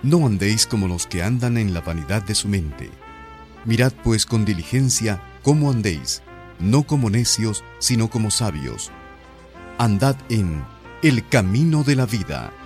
No andéis como los que andan en la vanidad de su mente. Mirad pues con diligencia cómo andéis, no como necios, sino como sabios. Andad en el camino de la vida,